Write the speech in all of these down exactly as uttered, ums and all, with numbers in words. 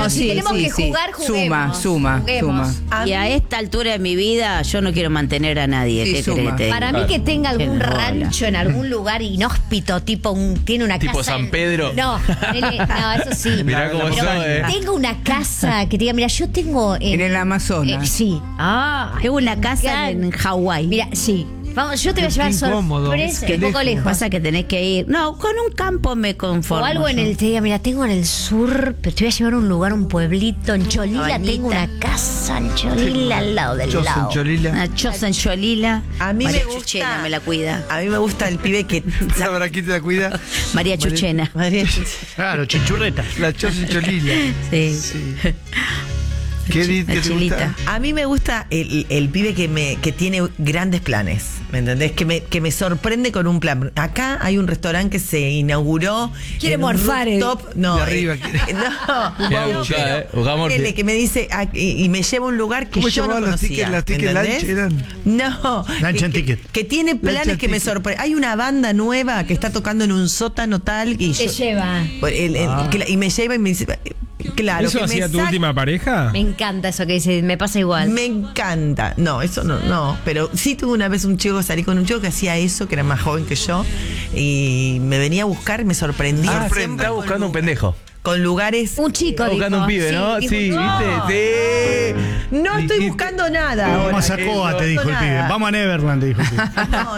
pero si sí, tenemos sí, que sí. jugar, juguemos. Suma, suma, juguemos. suma. Y a esta altura de mi vida yo no quiero mantener a nadie. Sí, ¿Qué suma. querés que te diga? Para mí que tenga algún Qué bola. rancho en algún lugar inhóspito, tipo un, tiene una Tipo casa. San en- Pedro. No, ponele- no, eso sí. Mirá cómo Pero soy, eh. tengo una casa que te diga, mira, yo tengo En el Amazonas. eh, sí. Ah, Tengo una casa encanta. en Hawái. Mira, sí. Vamos, yo te voy a Qué llevar incómodo. sorpresa. Qué Un poco Lo que lejos. pasa que tenés que ir. No, con un campo me O conformo. algo en yo. el te diga, mira, tengo en el sur, pero te voy a llevar a un lugar, un pueblito. En Cholila Cabañita. tengo una casa en Cholila al lado del Chos en lago. Cholila. Una choza en Cholila. A mí María me gusta- Chuchena me la cuida. A mí me gusta el pibe que... ¿Sabrá quién te la cuida? María Chuchena. María- Claro, chinchurreta. La Chos en Cholila. Sí. Sí. ¿Qué, di- La qué te chilita. gusta? A mí me gusta el, el pibe que me que tiene grandes planes, ¿me entendés? Que me, que me sorprende con un plan. Acá hay un restaurante que se inauguró. Quiere en un morfar el- rooftop. No, De arriba, eh, quiere- no. Mirá, buscá, eh, buscá morfi. Ponele, que me dice ah, y, y me lleva a un lugar que ¿Cómo yo no llamaban los conocía. tickets? ¿Las ¿me ticket entendés? lunch eran? No, Lunch que, and que- ticket. que tiene planes and que me ticket. sorprenden. Hay una banda nueva que está tocando en un sótano tal y Te yo- lleva. el- el- Ah. que la- y me lleva y me dice, claro, ¿Eso que me hacía tu saca- última pareja? Me encanta eso que dice, me pasa igual. Me encanta. No, eso no, no. Pero sí tuve una vez un chico, salí con un chico que hacía eso, que era más joven que yo, y me venía a buscar, me sorprendía. Ah, siempre está con buscando un lu- pendejo. Con lugares. Un chico, Está buscando dijo. un pibe, ¿no? dijo, Sí, no. ¿viste? Sí. No estoy Dijiste- buscando nada ahora. Vamos a Coa, te dijo el pibe. Nada. Vamos a Neverland, te dijo el pibe. No,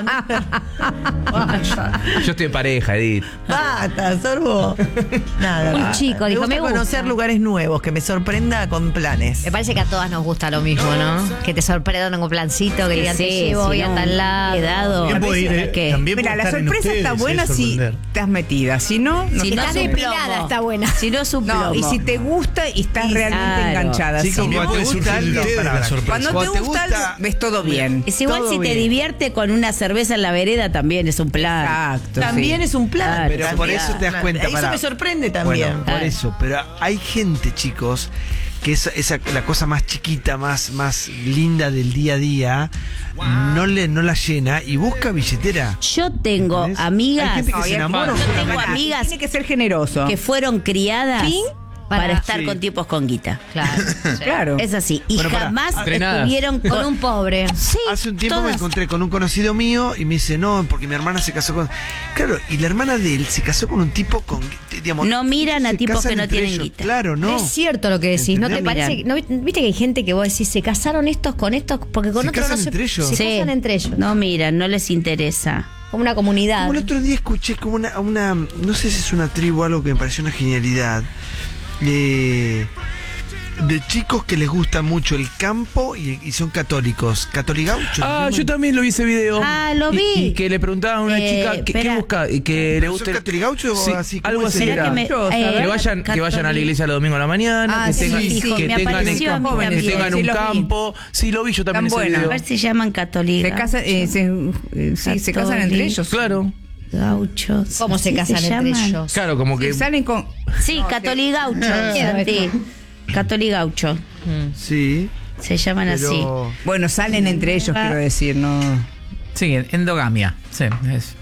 no. Yo estoy en pareja, Edith. Basta, sorbo. Nada. Un basta. chico, dijo, me me gusta gusta. conocer lugares nuevos, que me sorprenda con planes. Me parece que a todas nos gusta lo mismo, ¿no? Que te sorprendan con un plancito, que digan, te llevo hoy a tal lado. He dado. También puede ir, eh, ¿Qué? también Mira, puede la estar en sorpresa está ustedes, buena es si sorprender. estás metida. Si no, no Si te- no Estás es un depilada, plomo. está buena. Si no es un No, plomo. y si te gusta y estás Sí, realmente claro. enganchada. Chicos, sí. cuando te puede gusta surgir alguien, de ustedes pará, la pará. sorpresa. Cuando te Cuando te gusta, gusta- algo, ves todo bien. Es igual Todo si te bien. divierte con una cerveza en la vereda, también es un plan. Exacto. También sí. es un plan. Claro, Pero por eso te das cuenta, Eso pará. me sorprende también. Bueno, por Claro. eso. Pero hay gente, chicos, que esa, esa la cosa más chiquita, más, más linda del día a día, no le no la llena y busca billetera. Yo tengo ¿Entendés? amigas. Hay gente que No, se y es enamora. fácil. Yo tengo Pará, amigas Tiene que ser generoso. que fueron criadas para, Para- estar Sí. con tipos con guita. Claro. Claro. Es así. Y Bueno, pará. jamás Entrenadas. estuvieron con, Con un pobre. Sí, Hace un tiempo me todas. encontré con un conocido mío y me dice, no, porque mi hermana se casó con... Claro, y la hermana de él se casó con un tipo con... digamos, No miran a se tipos casan que no entre tienen ellos. guita. Claro, no. Es cierto lo que decís, ¿no te ¿Entendés? parece? que- ¿no, viste que hay gente que vos decís, se casaron estos con estos? Porque con ¿Se otros no casan se, entre ellos? se Sí. casan entre ellos. No miran, no les interesa. Como una comunidad. Como el otro día escuché como una, una, no sé si es una tribu o algo que me pareció una genialidad, eh, de chicos que les gusta mucho el campo y, y son católicos, católicos. Ah, yo también lo vi ese video. Ah, lo Y- vi. Y, que le preguntaban a una Eh, chica ¿qué, qué espera. busca y que le ¿Son guste. católicos o Sí, así? ¿Cómo algo es así el- ¿Será que me- Yo, eh, Que vayan, que vayan a la iglesia los domingos a la mañana, Ah, que sí, tengan, sí, que me tengan, apareció a mí que también. tengan Sí, un los vi. campo. Sí, lo vi yo también Tan ese buena. A video. ver si llaman católicos. Se casan, eh, se, eh, sí, se casan entre ellos. Claro. Gauchos. ¿Cómo se ¿Así casan entre llaman? ellos? Claro, como Que que salen con. Sí, católicaucho. Miedo Sí, católicaucho. Sí, Se llaman así. pero... Bueno, salen entre ellos, quiero decir, no. Sí, endogamia. Sí, es.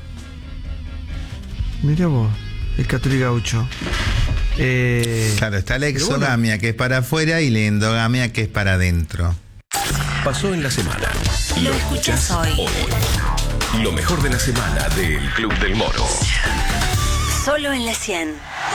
Mira vos, el católico gaucho. Eh, Claro, está la exogamia que es para afuera y la endogamia que es para adentro. Pasó en la semana. Lo escuchás hoy. Lo mejor de la semana del Club del Moro. Solo en la cien.